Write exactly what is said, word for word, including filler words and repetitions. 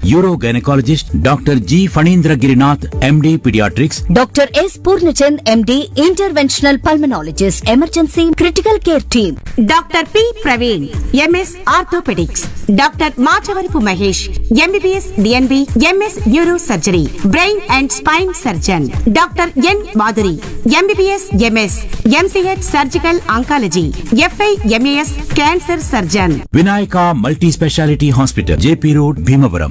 Euro gynaecologist doctor G Phanindra Girinath MD paediatrics, doctor yes Purnachand MD interventional pulmonologist emergency critical care team, doctor P Praveen MS orthopaedics, doctor Machavarapu Mahesh MBBS DNB MS neuro surgery brain and spine surgeon, doctor N Madhuri MBBS MS MCh surgical oncology f i MAS cancer surgeon. Vinayaka multi speciality hospital JP road Bhimavaram.